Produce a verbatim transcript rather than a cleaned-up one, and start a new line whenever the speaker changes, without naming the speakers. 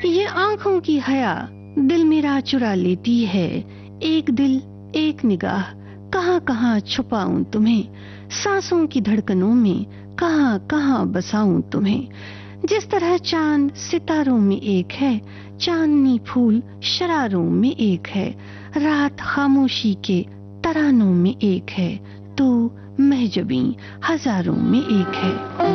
ये आंखों की हया दिल मेरा चुरा लेती है। एक दिल एक निगाह कहाँ कहाँ छुपाऊं तुम्हें, सांसों की धड़कनों में कहाँ कहाँ बसाऊं तुम्हें। जिस तरह चांद सितारों में एक है, चांदनी फूल शरारों में एक है, रात खामोशी के तरानों में एक है, तो महजबी हजारों में एक है।